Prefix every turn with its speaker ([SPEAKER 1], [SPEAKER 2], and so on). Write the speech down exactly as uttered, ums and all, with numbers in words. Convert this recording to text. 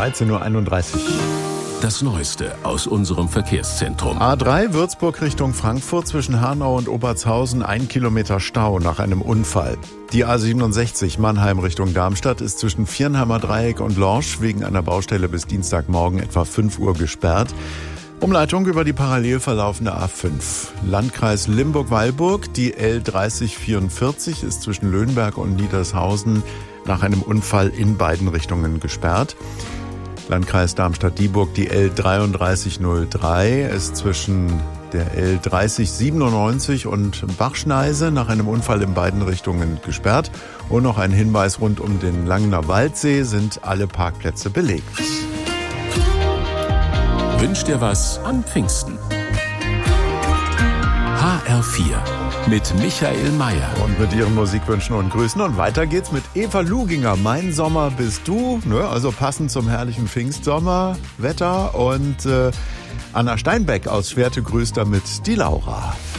[SPEAKER 1] dreizehn Uhr einunddreißig.
[SPEAKER 2] Das Neueste aus unserem Verkehrszentrum.
[SPEAKER 1] A drei Würzburg Richtung Frankfurt zwischen Hanau und Obertshausen, ein Kilometer Stau nach einem Unfall. Die A siebenundsechzig Mannheim Richtung Darmstadt ist zwischen Viernheimer Dreieck und Lorsch wegen einer Baustelle bis Dienstagmorgen etwa fünf Uhr gesperrt. Umleitung über die parallel verlaufende A fünf. Landkreis Limburg-Weilburg, die L dreißig vierundvierzig ist zwischen Löhnberg und Niedershausen nach einem Unfall in beiden Richtungen gesperrt. Landkreis Darmstadt-Dieburg, die L dreiunddreißig null drei ist zwischen der L dreißig siebenundneunzig und Bachschneise nach einem Unfall in beiden Richtungen gesperrt. Und noch ein Hinweis: rund um den Langener Waldsee sind alle Parkplätze belegt.
[SPEAKER 2] Wünscht dir was an Pfingsten? H R vier mit Michael Mayer.
[SPEAKER 1] Und mit ihren Musikwünschen und Grüßen. Und weiter geht's mit Eva Luginger. Mein Sommer bist du. Ne? Also passend zum herrlichen Pfingstsommerwetter. Und äh, Anna Steinbeck aus Schwerte grüßt damit die Laura.